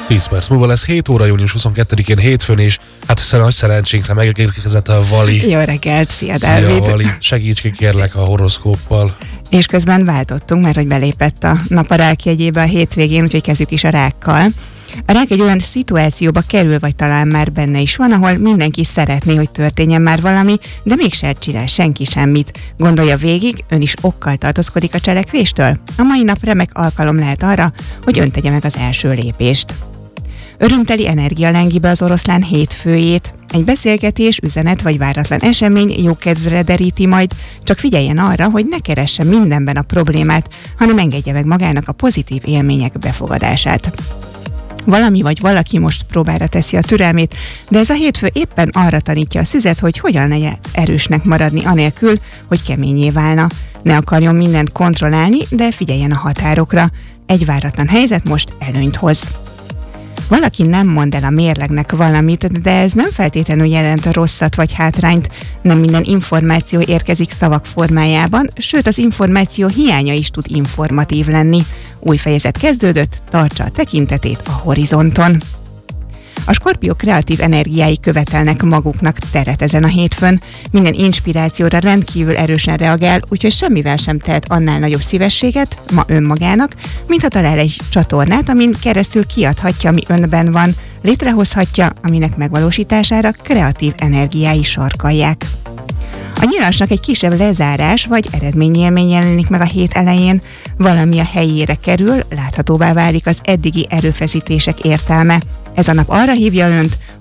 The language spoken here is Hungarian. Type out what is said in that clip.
10 perc múlva lesz 7 óra, június 22-én hétfőn, és hát nagy szerencsénkre megérkezett a Vali. Jó reggelt, szia Dávid! Szia Vali, segíts ki kérlek a horoszkóppal. És közben váltottunk, mert hogy belépett a nap a rák jegyébe a hétvégén, úgyhogy kezdjük is a rákkal. A rák egy olyan szituációba kerül, vagy talán már benne is van, ahol mindenki szeretné, hogy történjen már valami, de mégsem csinál senki semmit. Gondolja végig, ön is okkal tartózkodik a cselekvéstől? A mai nap remek alkalom lehet arra, hogy ön tegye meg az első lépést. Örömteli energia lengi be az oroszlán hétfőjét. Egy beszélgetés, üzenet vagy váratlan esemény jókedvre deríti majd, csak figyeljen arra, hogy ne keresse mindenben a problémát, hanem engedje meg magának a pozitív élmények befogadását. Valami vagy valaki most próbára teszi a türelmét, de ez a hétfő éppen arra tanítja a szüzet, hogy hogyan legyen erősnek maradni anélkül, hogy keményé válna. Ne akarjon mindent kontrollálni, de figyeljen a határokra. Egy váratlan helyzet most előnyt hoz. Valaki nem mond el a mérlegnek valamit, de ez nem feltétlenül jelent rosszat vagy hátrányt. Nem minden információ érkezik szavak formájában, sőt az információ hiánya is tud informatív lenni. Új fejezet kezdődött, tartsa a tekintetét a horizonton. A Skorpió kreatív energiái követelnek maguknak teret ezen a hétfőn. Minden inspirációra rendkívül erősen reagál, úgyhogy semmivel sem tehet annál nagyobb szívességet ma önmagának, mintha talál egy csatornát, amin keresztül kiadhatja, ami önben van, létrehozhatja, aminek megvalósítására kreatív energiái sarkalják. A Nyilasnak egy kisebb lezárás vagy eredményélmény jelenik meg a hét elején, valami a helyére kerül, láthatóvá válik az eddigi erőfeszítések értelme. Ez a nap arra hívja önt,